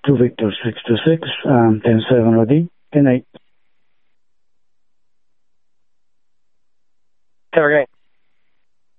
2 Victor 626, 10-7 ready. Good night. Have a great night.